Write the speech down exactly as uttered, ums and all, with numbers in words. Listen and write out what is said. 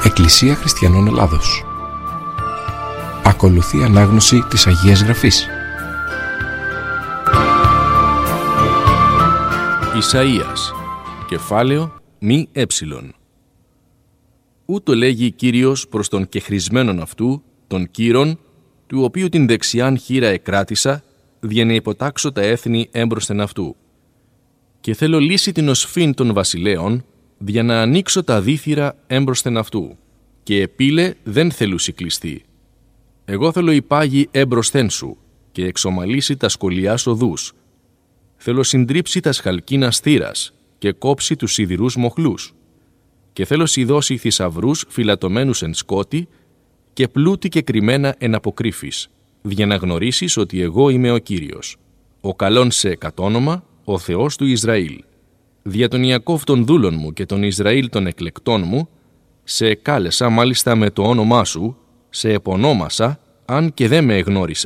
Εκκλησία Χριστιανών Ελλάδος. Ακολουθεί ανάγνωση της Αγίας Γραφής. Ισαΐας, κεφάλαιο μη έψιλον. Ούτω λέγει Κύριος προς τον κεχρισμένον αυτού, τον Κύρον, του οποίου την δεξιάν χείρα εκράτησα, διένε υποτάξω τα έθνη έμπροσθεν αυτού. Και θέλω λύσει την οσφήν των βασιλέων, για να ανοίξω τα δίθυρα έμπροσθεν αυτού, και επίλε δεν θέλουσι κλειστεί. Εγώ θέλω υπάγει έμπροσθεν σου, και εξομαλήσει τα σκολιάς οδούς. Θέλω συντρίψει τα σχαλκίνας θύρας, και κόψει τους σιδηρούς μοχλούς. Και θέλω σιδώσει θησαυρούς φυλατωμένους εν σκότη, και πλούτη και κρυμμένα εν αποκρύφης, για να γνωρίσεις ότι εγώ είμαι ο Κύριος, ο καλόν σε κατόνομα, ο Θεός του Ισραήλ. Δια τον Ιακώβ των δούλων μου και τον Ισραήλ των εκλεκτών μου, σε εκάλεσα μάλιστα με το όνομά σου, σε επωνόμασα, αν και δεν με εγνώρισα.